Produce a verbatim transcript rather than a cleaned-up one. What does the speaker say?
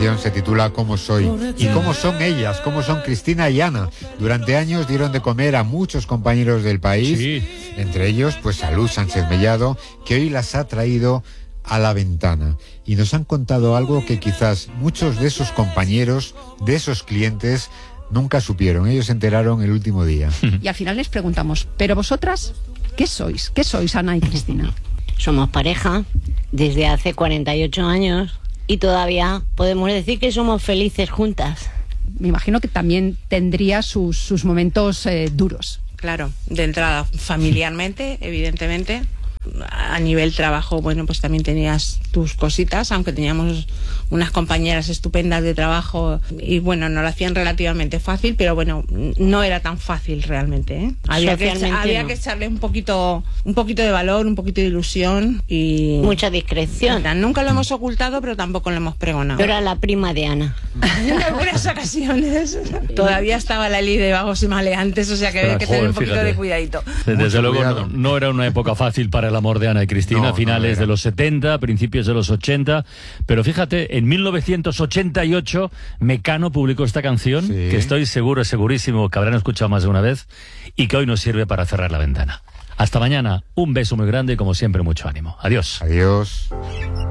canción se titula ¿Cómo soy? ¿Y cómo son ellas? ¿Cómo son Cristina y Ana? Durante años dieron de comer a muchos compañeros del país, sí. Entre ellos pues a Luz Sánchez Mellado, que hoy las ha traído a la ventana. Y nos han contado algo que quizás muchos de esos compañeros, de esos clientes, nunca supieron. Ellos se enteraron el último día. Y al final les preguntamos, ¿pero vosotras qué sois? ¿Qué sois, Ana y Cristina? Somos pareja desde hace cuarenta y ocho años y todavía podemos decir que somos felices juntas. Me imagino que también tendría sus, sus momentos eh, duros. Claro, de entrada familiarmente, evidentemente. A nivel trabajo, bueno, pues también tenías tus cositas, aunque teníamos unas compañeras estupendas de trabajo y bueno, nos lo hacían relativamente fácil, pero bueno, no era tan fácil realmente, ¿eh? Había, que, había no. que echarle un poquito un poquito de valor, un poquito de ilusión y... mucha discreción. Nunca lo hemos ocultado, pero tampoco lo hemos pregonado. Yo era la prima de Ana. En algunas ocasiones. Todavía estaba la ley de vagos y maleantes, o sea que había que tener un poquito fíjate. de cuidadito. Desde Mucho luego no, no era una época fácil para el amor de Ana y Cristina, no, finales no de los setenta, principios de los ochenta, pero fíjate, en mil novecientos ochenta y ocho Mecano publicó esta canción, sí. que estoy seguro, segurísimo que habrán escuchado más de una vez y que hoy nos sirve para cerrar la ventana. Hasta mañana, un beso muy grande y como siempre mucho ánimo. Adiós. Adiós.